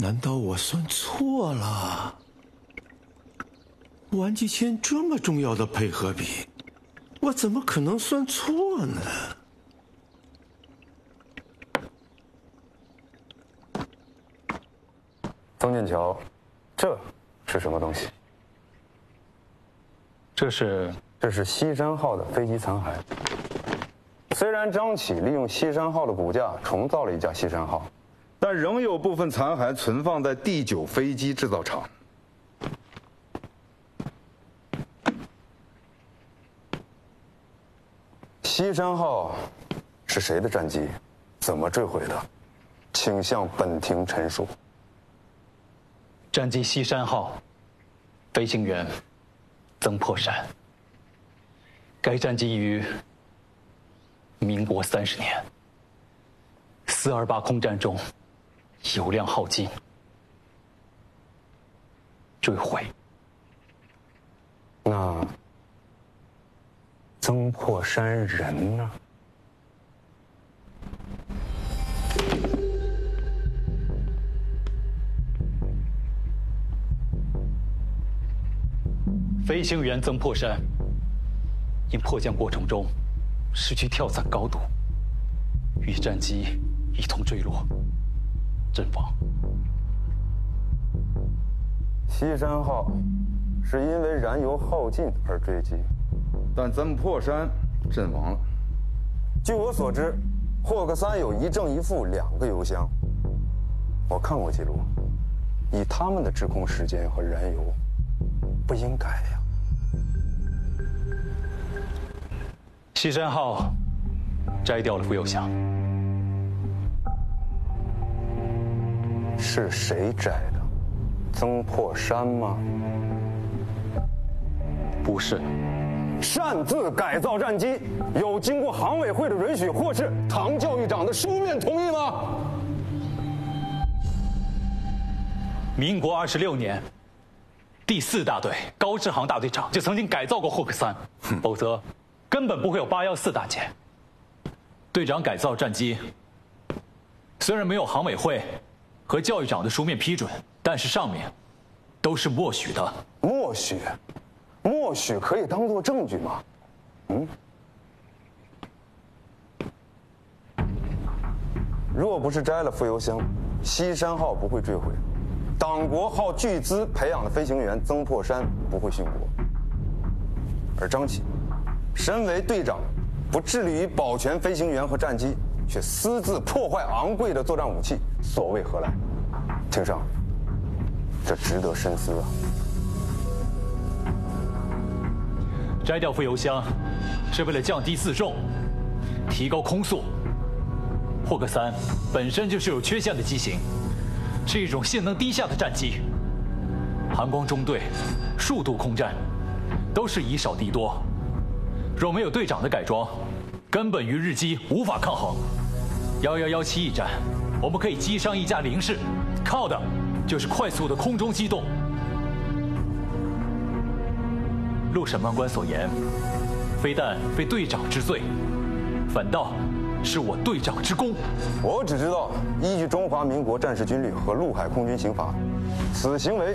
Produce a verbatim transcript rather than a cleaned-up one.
难道我算错了？丸吉千这么重要的配合比，我怎么可能算错呢？ 曾剑桥，这是什么东西？ 这是这是西山号的飞机残骸。虽然张启利用西山号的骨架重造了一架西山号，但仍有部分残骸存放在第九飞机制造厂。西山号是谁的战机？怎么坠毁的？请向本庭陈述。 战机西山号，飞行员曾破山。该战机于民国三十年四二八空战中油量耗尽，坠毁。 那曾破山人呢？ 飞行员曾破山因迫降过程中失去跳伞高度，与战机一同坠落，阵亡。 西山号是因为燃油耗尽而坠机，但曾破山阵亡了。据我所知，霍克三有一正一负两个油箱。我看过记录，以他们的滞空时间和燃油，不应该呀。 西山号摘掉了副油箱， 是谁摘的？曾破山吗？ 不是。 擅自改造战机，有经过航委会的允许或是唐教育长的书面同意吗？ 民国二十六年，第四大队高志航大队长就曾经改造过霍克三，否则根本不会有八幺四大捷。队长改造战机，虽然没有航委会和教育长的书面批准，但是上面都是默许的。 默许？默许可以当作证据吗？嗯。若不是摘了副油箱，西山号不会坠毁。党国耗巨资培养的飞行员曾破山不会殉国。而张启，身为队长，不致力于保全飞行员和战机，却私自破坏昂贵的作战武器，所谓何来？庭上，这值得深思啊。 摘掉副油箱是为了降低自重，提高空速。霍克三本身就是有缺陷的机型，是一种性能低下的战机。韩光中队数度空战都是以少敌多，若没有队长的改装，根本与日机无法抗衡。幺幺幺七一战，我们可以击伤一架零式，靠的就是快速的空中机动。陆审判官所言，非但非队长之罪，反倒是我队长之功。 我只知道，依据中华民国战时军律和陆海空军刑法，此行为